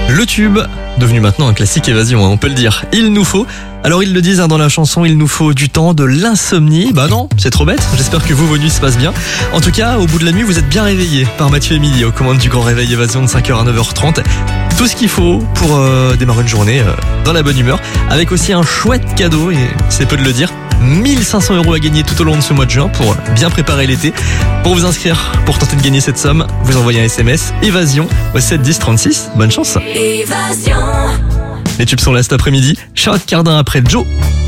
Le tube, devenu maintenant un classique évasion, on peut le dire. Il nous faut, alors ils le disent dans la chanson, il nous faut du temps, de l'insomnie. Bah non, c'est trop bête, j'espère que vos nuits se passent bien. En tout cas, au bout de la nuit, vous êtes bien réveillés par Mathieu et Émilie aux commandes du Grand Réveil Évasion de 5h à 9h30. Tout ce qu'il faut pour démarrer une journée dans la bonne humeur, avec aussi un chouette cadeau, et c'est peu de le dire. 1500 € à gagner tout au long de ce mois de juin pour bien préparer l'été. Pour vous inscrire, pour tenter de gagner cette somme, vous envoyez un SMS Évasion au 7 10 36. Bonne chance. Évasion. Les tubes sont là cet après-midi. Charlotte Cardin après Joe.